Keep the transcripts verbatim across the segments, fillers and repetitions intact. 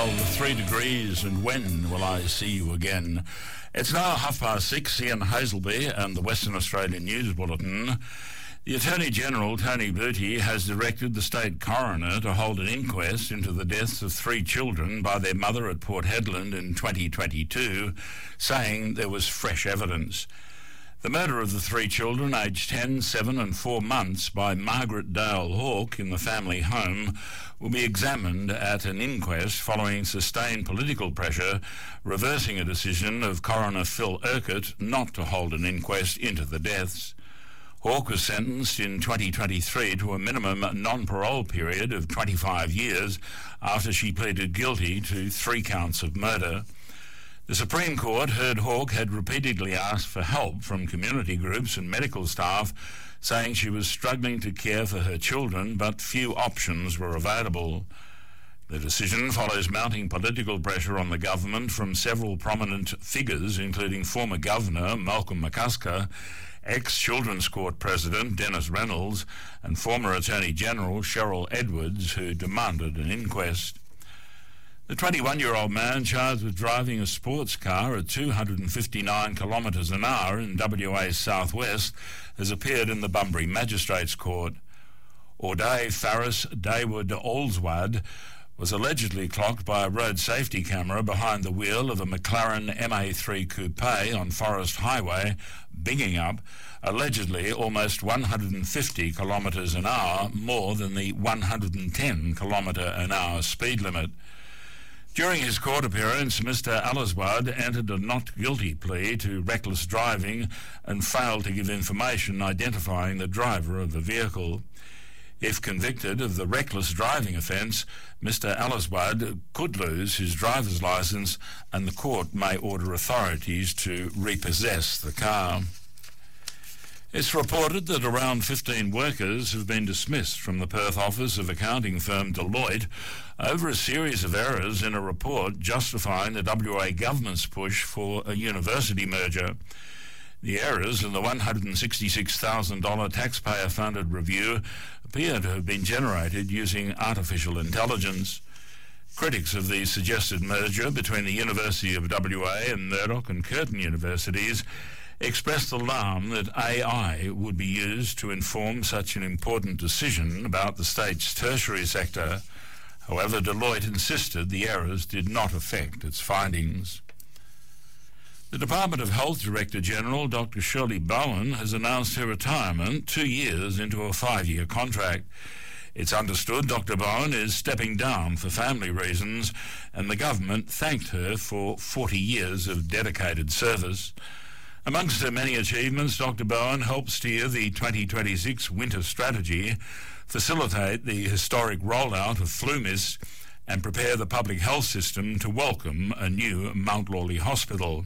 twelve, three degrees, and when will I see you again? It's now half past six. Ian Hazelby and the Western Australian News Bulletin. The Attorney-General, Tony Booty, has directed the state coroner to hold an inquest into the deaths of three children by their mother at Port Hedland in twenty twenty-two, saying there was fresh evidence. The murder of the three children, aged ten, seven and four months, by Margaret Dale Hawke in the family home will be examined at an inquest following sustained political pressure, reversing a decision of Coroner Phil Urquhart not to hold an inquest into the deaths. Hawke was sentenced in twenty twenty-three to a minimum non-parole period of twenty-five years after she pleaded guilty to three counts of murder. The Supreme Court heard Hawke had repeatedly asked for help from community groups and medical staff, saying she was struggling to care for her children, but few options were available. The decision follows mounting political pressure on the government from several prominent figures, including former Governor Malcolm McCusker, ex-Children's Court President Dennis Reynolds, and former Attorney-General Cheryl Edwards, who demanded an inquest. The twenty-one-year-old man charged with driving a sports car at two hundred fifty-nine kilometres an hour in W A's southwest has appeared in the Bunbury Magistrates Court. Auday Faris Dawood Olswad was allegedly clocked by a road safety camera behind the wheel of a McLaren M A three coupe on Forest Highway, bigging up, allegedly almost one hundred fifty kilometres an hour, more than the one hundred ten kilometre an hour speed limit. During his court appearance, Mister Aliswad entered a not guilty plea to reckless driving and failed to give information identifying the driver of the vehicle. If convicted of the reckless driving offence, Mister Aliswad could lose his driver's licence and the court may order authorities to repossess the car. It's reported that around fifteen workers have been dismissed from the Perth office of accounting firm Deloitte over a series of errors in a report justifying the W A government's push for a university merger. The errors in the one hundred sixty-six thousand dollars taxpayer-funded review appear to have been generated using artificial intelligence. Critics of the suggested merger between the University of W A and Murdoch and Curtin universities expressed alarm that A I would be used to inform such an important decision about the state's tertiary sector. However, Deloitte insisted the errors did not affect its findings. The Department of Health Director-General, Doctor Shirley Bowen, has announced her retirement two years into a five-year contract. It's understood Doctor Bowen is stepping down for family reasons, and the government thanked her for forty years of dedicated service. Amongst her many achievements, Doctor Bowen helped steer the twenty twenty-six winter strategy, facilitate the historic rollout of FluMist, and prepare the public health system to welcome a new Mount Lawley hospital.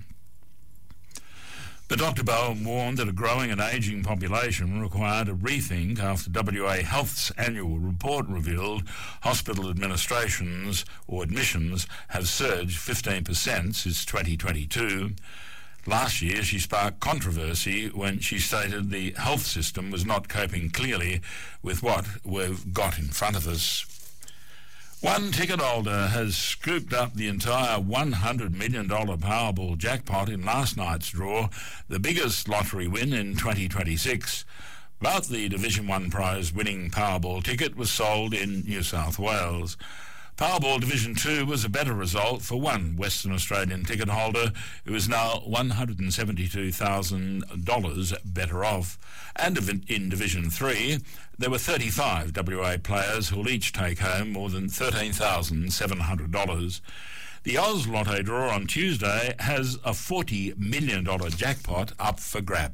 But Doctor Bowen warned that a growing and ageing population required a rethink after W A Health's annual report revealed hospital administrations or admissions have surged fifteen percent since twenty twenty-two. Last year, she sparked controversy when she stated the health system was not coping clearly with what we've got in front of us. One ticket holder has scooped up the entire one hundred million dollars Powerball jackpot in last night's draw, the biggest lottery win in twenty twenty-six. But the Division one prize-winning Powerball ticket was sold in New South Wales. Powerball Division two was a better result for one Western Australian ticket holder who is now one hundred seventy-two thousand dollars better off. And in Division three, there were thirty-five W A players who will each take home more than thirteen thousand seven hundred dollars. The Oz Lotto draw on Tuesday has a forty million dollars jackpot up for grabs.